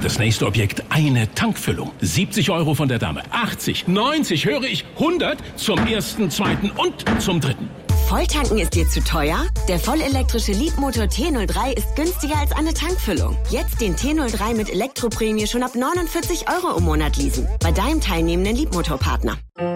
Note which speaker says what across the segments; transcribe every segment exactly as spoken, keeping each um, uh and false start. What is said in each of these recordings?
Speaker 1: Das nächste Objekt, eine Tankfüllung. siebzig Euro von der Dame. achtzig, neunzig, höre ich, hundert zum ersten, zweiten und zum dritten.
Speaker 2: Volltanken ist dir zu teuer? Der vollelektrische Leapmotor T null drei ist günstiger als eine Tankfüllung. Jetzt den T null drei mit Elektroprämie schon ab neunundvierzig Euro im Monat leasen. Bei deinem teilnehmenden Leapmotor-Partner.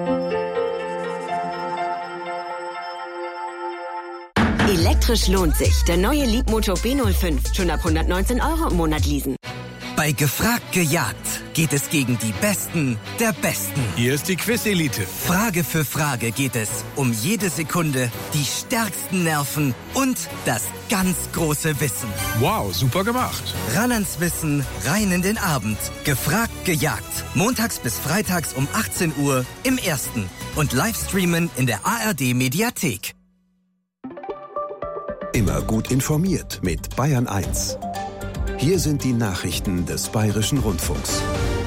Speaker 2: Elektrisch lohnt sich. Der neue Leapmotor B null fünf. Schon ab hundertneunzehn Euro im Monat leasen.
Speaker 3: Bei Gefragt gejagt geht es gegen die Besten der Besten.
Speaker 4: Hier ist die Quiz-Elite.
Speaker 3: Frage für Frage geht es um jede Sekunde, die stärksten Nerven und das ganz große Wissen.
Speaker 4: Wow, super gemacht.
Speaker 3: Ran ans Wissen, rein in den Abend. Gefragt gejagt. Montags bis freitags um achtzehn Uhr im Ersten. Und Livestreamen in der A R D-Mediathek.
Speaker 5: Immer gut informiert mit Bayern eins. Hier sind die Nachrichten des Bayerischen Rundfunks.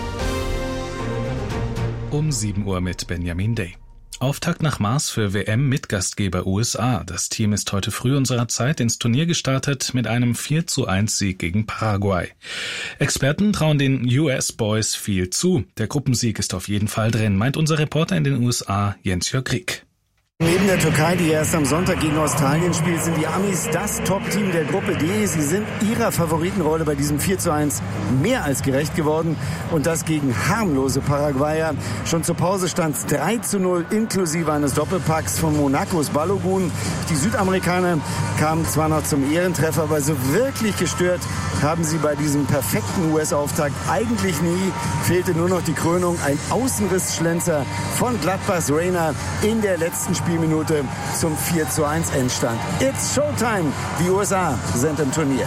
Speaker 6: Um sieben Uhr mit Benjamin Day. Auftakt nach Mars für W M mit Gastgeber U S A. Das Team ist heute früh unserer Zeit ins Turnier gestartet mit einem vier zu eins Sieg gegen Paraguay. Experten trauen den U S Boys viel zu. Der Gruppensieg ist auf jeden Fall drin, meint unser Reporter in den U S A, Jens-Jörg Rieck.
Speaker 7: Neben der Türkei, die erst am Sonntag gegen Australien spielt, sind die Amis das Top-Team der Gruppe D. Sie sind ihrer Favoritenrolle bei diesem vier zu eins mehr als gerecht geworden. Und das gegen harmlose Paraguayer. Schon zur Pause stand es drei zu null inklusive eines Doppelpacks von Monacos Balogun. Die Südamerikaner kamen zwar noch zum Ehrentreffer, aber so wirklich gestört haben sie bei diesem perfekten U S-Auftakt eigentlich nie. Fehlte nur noch die Krönung, ein Außenrissschlenzer von Gladbachs Reina in der letzten Spielminute zum vier zu eins Endstand. It's Showtime! Die U S A sind im Turnier.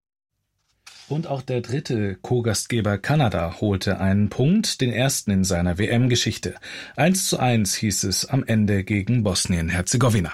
Speaker 6: Und auch der dritte Co-Gastgeber Kanada holte einen Punkt, den ersten in seiner W M-Geschichte. eins zu eins hieß es am Ende gegen Bosnien-Herzegowina.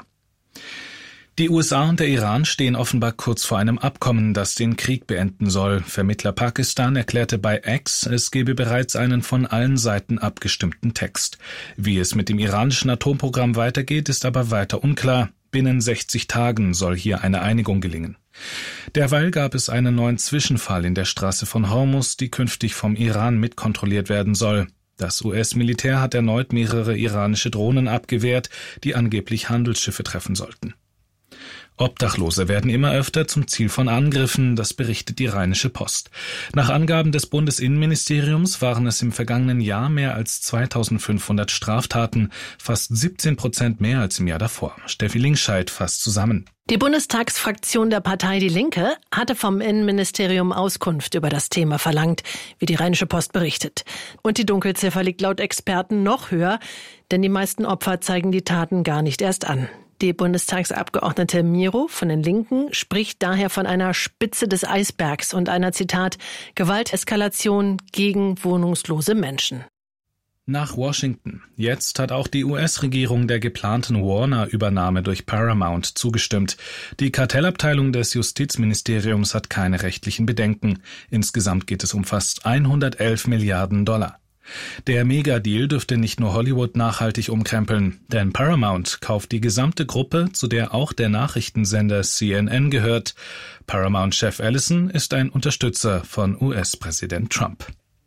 Speaker 6: Die U S A und der Iran stehen offenbar kurz vor einem Abkommen, das den Krieg beenden soll. Vermittler Pakistan erklärte bei X, es gebe bereits einen von allen Seiten abgestimmten Text. Wie es mit dem iranischen Atomprogramm weitergeht, ist aber weiter unklar. Binnen sechzig Tagen soll hier eine Einigung gelingen. Derweil gab es einen neuen Zwischenfall in der Straße von Hormuz, die künftig vom Iran mitkontrolliert werden soll. Das U S-Militär hat erneut mehrere iranische Drohnen abgewehrt, die angeblich Handelsschiffe treffen sollten. Obdachlose werden immer öfter zum Ziel von Angriffen, das berichtet die Rheinische Post. Nach Angaben des Bundesinnenministeriums waren es im vergangenen Jahr mehr als zweitausendfünfhundert Straftaten, fast siebzehn Prozent mehr als im Jahr davor. Steffi Linkscheid fasst zusammen.
Speaker 8: Die Bundestagsfraktion der Partei Die Linke hatte vom Innenministerium Auskunft über das Thema verlangt, wie die Rheinische Post berichtet. Und die Dunkelziffer liegt laut Experten noch höher, denn die meisten Opfer zeigen die Taten gar nicht erst an. Die Bundestagsabgeordnete Miro von den Linken spricht daher von einer Spitze des Eisbergs und einer, Zitat, Gewalteskalation gegen wohnungslose Menschen.
Speaker 6: Nach Washington. Jetzt hat auch die U S-Regierung der geplanten Warner-Übernahme durch Paramount zugestimmt. Die Kartellabteilung des Justizministeriums hat keine rechtlichen Bedenken. Insgesamt geht es um fast hundertelf Milliarden Dollar. Der Megadeal dürfte nicht nur Hollywood nachhaltig umkrempeln, denn Paramount kauft die gesamte Gruppe, zu der auch der Nachrichtensender C N N gehört. Paramount-Chef Ellison ist ein Unterstützer von U S-Präsident Trump.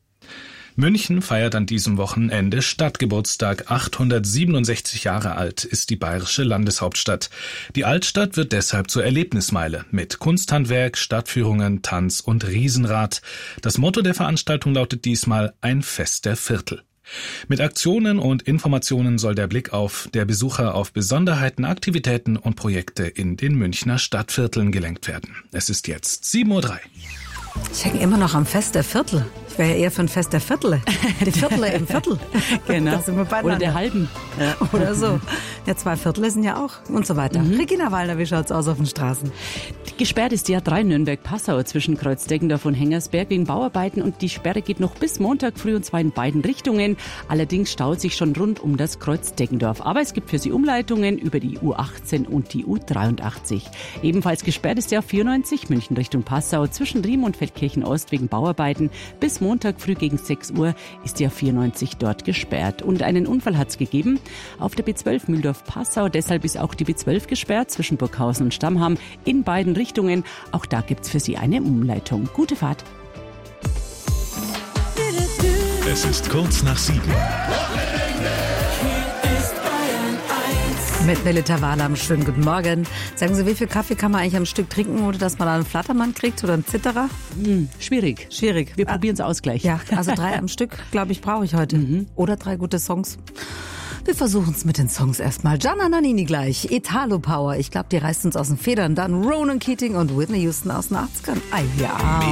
Speaker 6: München feiert an diesem Wochenende Stadtgeburtstag. achthundertsiebenundsechzig Jahre alt ist die bayerische Landeshauptstadt. Die Altstadt wird deshalb zur Erlebnismeile mit Kunsthandwerk, Stadtführungen, Tanz und Riesenrad. Das Motto der Veranstaltung lautet diesmal ein Fest der Viertel. Mit Aktionen und Informationen soll der Blick auf der Besucher auf Besonderheiten, Aktivitäten und Projekte in den Münchner Stadtvierteln gelenkt werden. Es ist jetzt sieben Uhr drei.
Speaker 9: Ich hänge immer noch am Fest der Viertel. Ich wäre ja eher für ein Fest der Viertel. Die Viertel im Viertel.
Speaker 10: Genau. Oder der halben.
Speaker 9: Ja. Oder so. Ja, zwei Viertel sind ja auch und so weiter. Mhm. Regina Wallner, wie schaut's aus auf den Straßen?
Speaker 10: Gesperrt ist die A drei Nürnberg-Passau zwischen Kreuz-Deggendorf und Hengersberg wegen Bauarbeiten und die Sperre geht noch bis Montag früh und zwar in beiden Richtungen. Allerdings staut sich schon rund um das Kreuz Deggendorf. Aber es gibt für Sie Umleitungen über die U achtzehn und die U dreiundachtzig. Ebenfalls gesperrt ist die A vierundneunzig München Richtung Passau zwischen Riem und Feldkirchen Ost wegen Bauarbeiten. Bis Montag früh gegen sechs Uhr ist die A vierundneunzig dort gesperrt. Und einen Unfall hat es gegeben auf der B zwölf Mühldorf-Passau. Deshalb ist auch die B zwölf gesperrt zwischen Burghausen und Stammham in beiden Richtungen. Auch da gibt es für Sie eine Umleitung. Gute Fahrt.
Speaker 5: Es ist kurz nach sieben.
Speaker 9: Mit Melita Wahlam, schönen guten Morgen. Sagen Sie, wie viel Kaffee kann man eigentlich am Stück trinken, ohne dass man einen Flattermann kriegt oder einen Zitterer?
Speaker 10: Hm, schwierig.
Speaker 9: Schwierig.
Speaker 10: Wir ah, probieren es aus gleich.
Speaker 9: Ja, also drei am Stück, glaube ich, brauche ich heute. Mhm. Oder drei gute Songs. Wir versuchen es mit den Songs erstmal. Gianna Nannini gleich, Italo Power. Ich glaube, die reißt uns aus den Federn. Dann Ronan Keating und Whitney Houston aus den achtzigern. Ah ja.